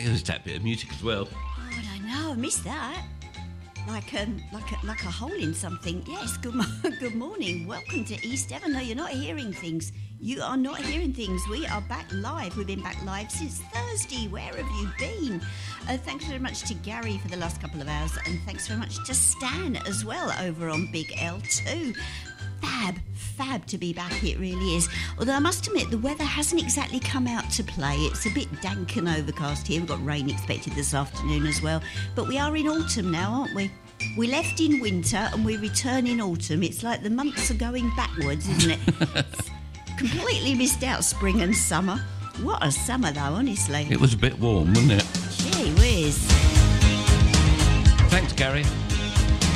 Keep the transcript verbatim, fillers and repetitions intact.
there's that bit of music as well. Oh, I know, I missed that. Like um, like a, like a hole in something. Yes, good, mo- good morning. Welcome to East Devon. No, you're not hearing things. You are not hearing things. We are back live. We've been back live since Thursday. Where have you been? Uh, thanks very much to Gary for the last couple of hours, and thanks very much to Stan as well over on Big L two. Fab, fab to be back, it really is. Although I must admit, the weather hasn't exactly come out to play. It's a bit dank and overcast here. We've got rain expected this afternoon as well. But we are in autumn now, aren't we? We left in winter and we return in autumn. It's like the months are going backwards, isn't it? Completely missed out spring and summer. What a summer, though, honestly. It was a bit warm, wasn't it? Gee whiz. Thanks, Gary.